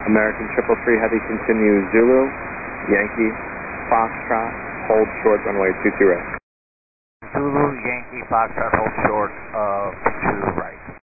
American 333 Heavy continue Zulu, Yankee, Foxtrot, hold short runway 22 right. Zulu, Yankee, Foxtrot, hold short, 2 right.